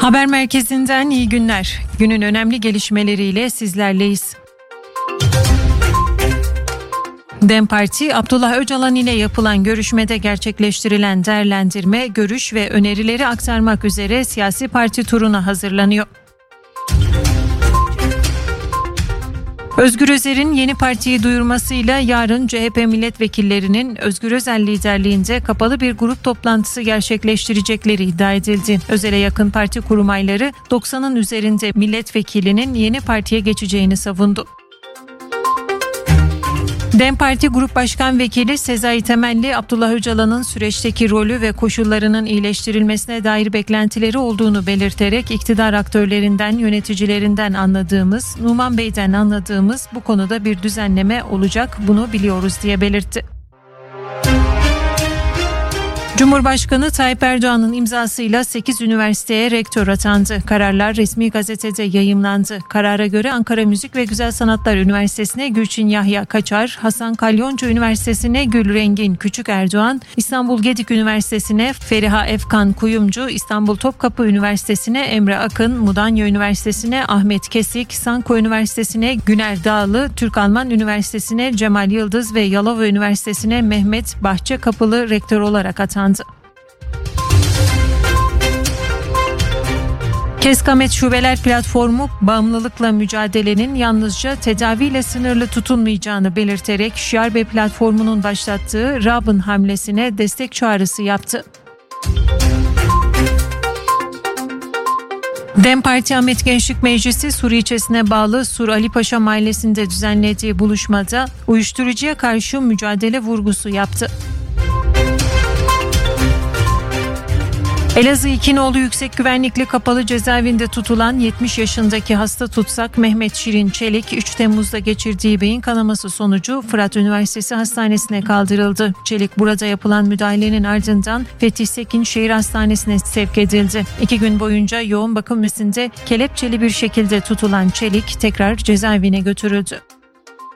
Haber merkezinden iyi günler. Günün önemli gelişmeleriyle sizlerleyiz. DEM Parti, Abdullah Öcalan ile yapılan görüşmede gerçekleştirilen değerlendirme, görüş ve önerileri aktarmak üzere siyasi parti turuna hazırlanıyor. Özgür Özer'in yeni partiyi duyurmasıyla yarın CHP milletvekillerinin Özgür Özel liderliğinde kapalı bir grup toplantısı gerçekleştirecekleri iddia edildi. Özel'e yakın parti kurmayları 90'ın üzerinde milletvekilinin yeni partiye geçeceğini savundu. DEM Parti Grup Başkan Vekili Sezai Temelli, Abdullah Öcalan'ın süreçteki rolü ve koşullarının iyileştirilmesine dair beklentileri olduğunu belirterek iktidar aktörlerinden, yöneticilerinden anladığımız, Numan Bey'den anladığımız bu konuda bir düzenleme olacak, bunu biliyoruz diye belirtti. Cumhurbaşkanı Tayyip Erdoğan'ın imzasıyla 8 üniversiteye rektör atandı. Kararlar resmi gazetede yayımlandı. Karara göre Ankara Müzik ve Güzel Sanatlar Üniversitesi'ne Gülçin Yahya Kaçar, Hasan Kalyoncu Üniversitesi'ne Gülrengin Küçük Erdoğan, İstanbul Gedik Üniversitesi'ne Feriha Efkan Kuyumcu, İstanbul Topkapı Üniversitesi'ne Emre Akın, Mudanya Üniversitesi'ne Ahmet Kesik, Sanko Üniversitesi'ne Güner Dağlı, Türk-Alman Üniversitesi'ne Cemal Yıldız ve Yalova Üniversitesi'ne Mehmet Bahçekapılı rektör olarak atandı. Keskamet Şubeler Platformu, bağımlılıkla mücadelenin yalnızca tedaviyle sınırlı tutulmayacağını belirterek Şiarbe Platformu'nun başlattığı Rabın hamlesine destek çağrısı yaptı. DEM Parti Ahmet Gençlik Meclisi Sur ilçesine bağlı Sur Ali Paşa Mahallesi'nde düzenlediği buluşmada uyuşturucuya karşı mücadele vurgusu yaptı. Elazığ İkinoğlu Yüksek Güvenlikli Kapalı Cezaevinde tutulan 70 yaşındaki hasta tutsak Mehmet Şirin Çelik 3 Temmuz'da geçirdiği beyin kanaması sonucu Fırat Üniversitesi Hastanesi'ne kaldırıldı. Çelik burada yapılan müdahalenin ardından Fethi Sekin Şehir Hastanesi'ne sevk edildi. 2 gün boyunca yoğun bakım üstünde kelepçeli bir şekilde tutulan Çelik tekrar cezaevine götürüldü.